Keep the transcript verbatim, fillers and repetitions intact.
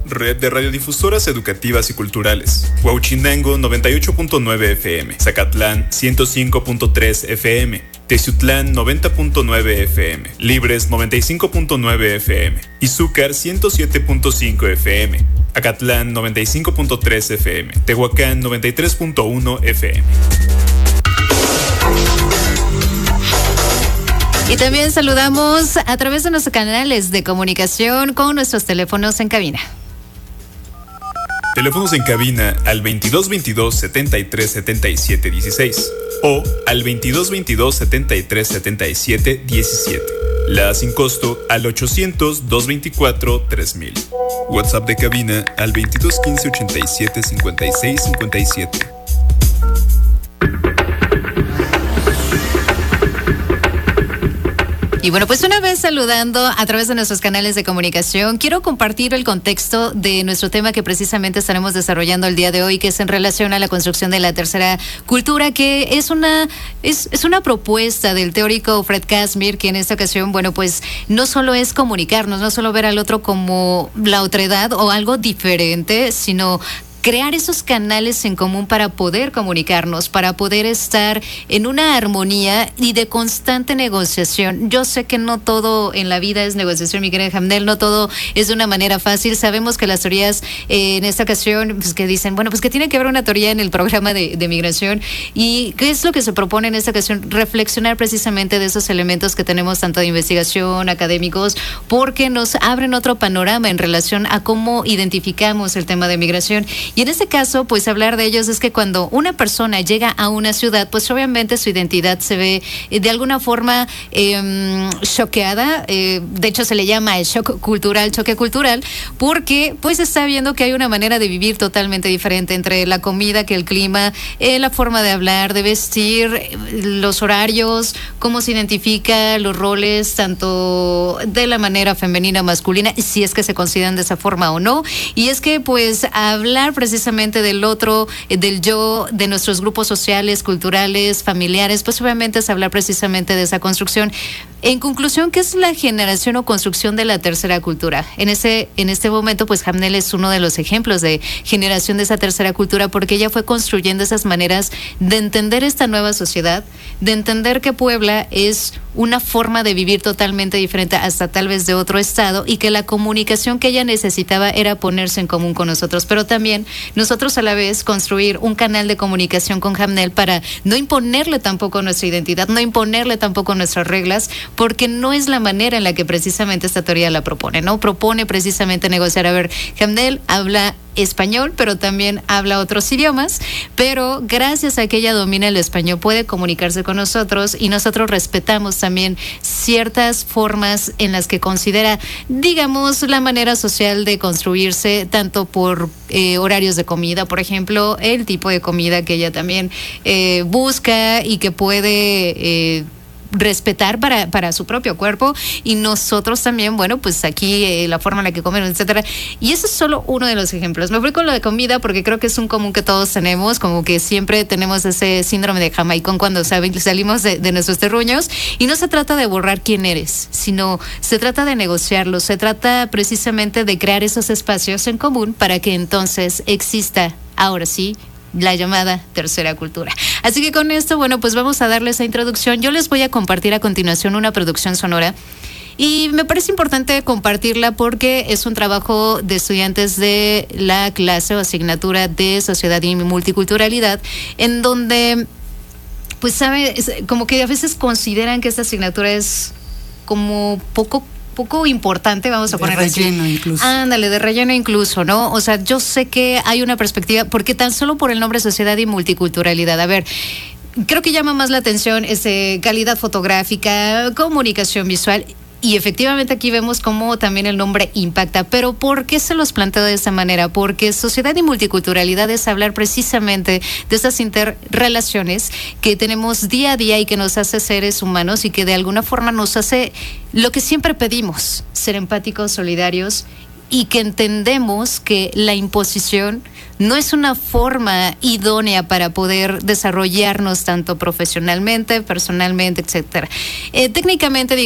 Red de Radiodifusoras Educativas y Culturales. Huauchinango noventa y ocho punto nueve F M. Zacatlán ciento cinco punto tres F M. Teciutlán noventa punto nueve F M. Libres noventa y cinco punto nueve F M. Izúcar ciento siete punto cinco F M. Acatlán noventa y cinco punto tres F M. Tehuacán noventa y tres punto uno F M. Y también saludamos a través de nuestros canales de comunicación con nuestros teléfonos en cabina. Teléfonos en cabina al veintidós veintidós setenta y tres setenta y siete dieciséis o al veintidós veintidós setenta y tres setenta y siete diecisiete. La sin costo al ochocientos dos veinticuatro tres mil. WhatsApp de cabina al veintidós quince ochenta y siete cincuenta y seis cincuenta y siete. Y bueno, pues una vez saludando a través de nuestros canales de comunicación, quiero compartir el contexto de nuestro tema que precisamente estaremos desarrollando el día de hoy, que es en relación a la construcción de la tercera cultura, que es una es, es una propuesta del teórico Fred Kazmir, que en esta ocasión, bueno, pues no solo es comunicarnos, no solo ver al otro como la otredad o algo diferente, sino crear esos canales en común para poder comunicarnos, para poder estar en una armonía y de constante negociación. Yo sé que no todo en la vida es negociación, mi querida Hamnel, no todo es de una manera fácil. Sabemos que las teorías eh, en esta ocasión, pues que dicen, bueno, pues que tiene que haber una teoría en el programa de, de migración. ¿Y qué es lo que se propone en esta ocasión? Reflexionar precisamente de esos elementos que tenemos tanto de investigación, académicos, porque nos abren otro panorama en relación a cómo identificamos el tema de migración. Y en este caso, pues hablar de ellos es que cuando una persona llega a una ciudad, pues obviamente su identidad se ve eh, de alguna forma eh, choqueada. Eh, de hecho, se le llama el shock cultural, choque cultural, porque pues está viendo que hay una manera de vivir totalmente diferente entre la comida, que el clima, eh, la forma de hablar, de vestir, eh, los horarios, cómo se identifica los roles, tanto de la manera femenina, masculina, si es que se consideran de esa forma o no. Y es que pues hablar precisamente del otro, del yo, de nuestros grupos sociales, culturales, familiares, pues obviamente es hablar precisamente de esa construcción. En conclusión, ¿qué es la generación o construcción de la tercera cultura? En ese, en este momento, pues Hamnel es uno de los ejemplos de generación de esa tercera cultura, porque ella fue construyendo esas maneras de entender esta nueva sociedad, de entender que Puebla es una forma de vivir totalmente diferente, hasta tal vez de otro estado, y que la comunicación que ella necesitaba era ponerse en común con nosotros, pero también nosotros a la vez construir un canal de comunicación con Hamnel para no imponerle tampoco nuestra identidad, no imponerle tampoco nuestras reglas, porque no es la manera en la que precisamente esta teoría la propone, ¿no? Propone precisamente negociar. A ver, Hamnel habla español, pero también habla otros idiomas, pero gracias a que ella domina el español puede comunicarse con nosotros, y nosotros respetamos también ciertas formas en las que considera, digamos, la manera social de construirse, tanto por eh, horarios de comida, por ejemplo, el tipo de comida que ella también eh, busca y que puede eh, respetar para, para su propio cuerpo, y nosotros también, bueno, pues aquí eh, la forma en la que comen, etcétera. Y eso es solo uno de los ejemplos. Me fui con lo de comida porque creo que es un común que todos tenemos, como que siempre tenemos ese síndrome de jamaicón cuando saben, salimos de, de nuestros terruños, y no se trata de borrar quién eres, sino se trata de negociarlo, se trata precisamente de crear esos espacios en común para que entonces exista, ahora sí, la llamada tercera cultura. Así que con esto, bueno, pues vamos a darle esa introducción. Yo les voy a compartir a continuación una producción sonora, y me parece importante compartirla porque es un trabajo de estudiantes de la clase o asignatura de Sociedad y Multiculturalidad, en donde, pues, sabe, como que a veces consideran que esta asignatura es como poco poco importante, vamos a poner así. De relleno incluso. Ándale, de relleno incluso, ¿no? O sea, yo sé que hay una perspectiva, porque tan solo por el nombre Sociedad y Multiculturalidad, a ver, creo que llama más la atención este, calidad fotográfica, comunicación visual. Y efectivamente aquí vemos cómo también el nombre impacta. Pero ¿por qué se los planteo de esta manera? Porque sociedad y multiculturalidad es hablar precisamente de esas interrelaciones que tenemos día a día y que nos hace seres humanos, y que de alguna forma nos hace lo que siempre pedimos: ser empáticos, solidarios, y que entendemos que la imposición no es una forma idónea para poder desarrollarnos tanto profesionalmente, personalmente, etcétera. Eh, técnicamente,